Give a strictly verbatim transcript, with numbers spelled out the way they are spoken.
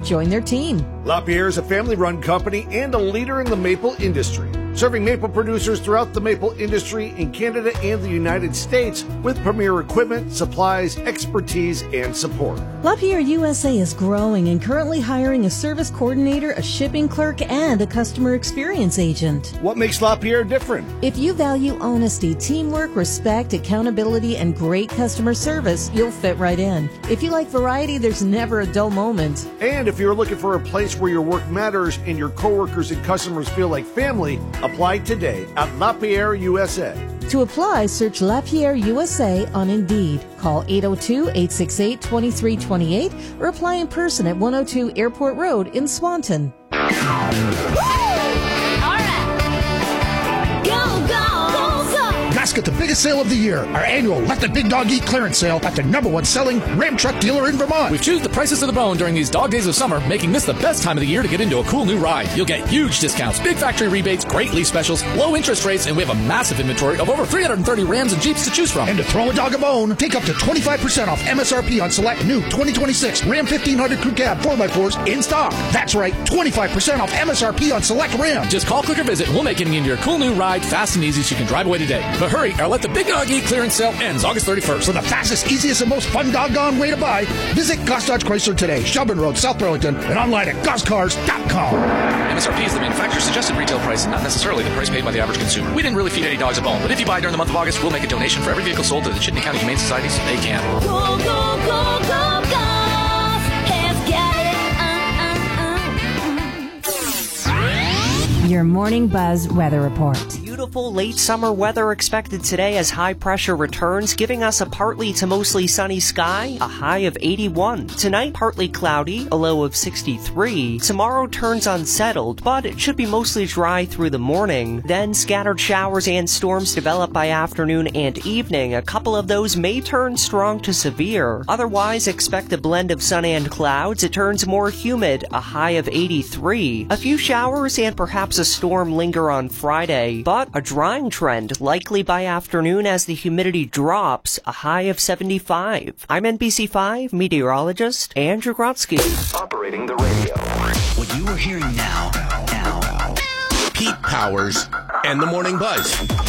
Join their team. LaPierre is a family-run company and a leader in the maple industry, serving maple producers throughout the maple industry in Canada and the United States with premier equipment, supplies, expertise, and support. LaPierre U S A is growing and currently hiring a service coordinator, a shipping clerk, and a customer experience agent. What makes LaPierre different? If you value honesty, teamwork, respect, accountability, and great customer service, you'll fit right in. If you like variety, there's never a dull moment. And if you're looking for a place where your work matters and your coworkers and customers feel like family, apply today at LaPierre U S A. To apply, search LaPierre U S A on Indeed. Call eight oh two, eight six eight, two three two eight or apply in person at one oh two Airport Road in Swanton. Let's get the biggest sale of the year, our annual Let the Big Dog Eat clearance sale at the number one selling Ram truck dealer in Vermont. We've chewed the prices to the bone during these dog days of summer, making this the best time of the year to get into a cool new ride. You'll get huge discounts, big factory rebates, great lease specials, low interest rates, and we have a massive inventory of over three hundred thirty Rams and Jeeps to choose from. And to throw a dog a bone, take up to twenty-five percent off M S R P on select new twenty twenty-six Ram fifteen hundred Crew Cab four by fours in stock. That's right, twenty-five percent off M S R P on select Ram. Just call, click, or visit, and we'll make getting into your cool new ride fast and easy so you can drive away today. But hurry, our Let the Big Dog Eat clearance sale ends August thirty-first. For the fastest, easiest, and most fun doggone way to buy, visit Goss Dodge Chrysler today, Shelburne Road, South Burlington, and online at goss cars dot com. M S R P is the manufacturer's suggested retail price and not necessarily the price paid by the average consumer. We didn't really feed any dogs a bone, but if you buy during the month of August, we'll make a donation for every vehicle sold to the Chittenden County Humane Society so they can. Go, go, go, go, Goss has got it. Uh, uh, uh. Your Morning Buzz weather report. Beautiful late summer weather expected today as high pressure returns, giving us a partly to mostly sunny sky, a high of eighty-one. Tonight, partly cloudy, a low of sixty-three. Tomorrow turns unsettled, but it should be mostly dry through the morning. Then scattered showers and storms develop by afternoon and evening. A couple of those may turn strong to severe. Otherwise, expect a blend of sun and clouds. It turns more humid, a high of eighty-three. A few showers and perhaps a storm linger on Friday, but a drying trend likely by afternoon as the humidity drops, a high of seventy-five. I'm N B C five meteorologist Andrew Grotsky. Operating the radio. What you are hearing now, now, Pete Powers and the Morning Buzz.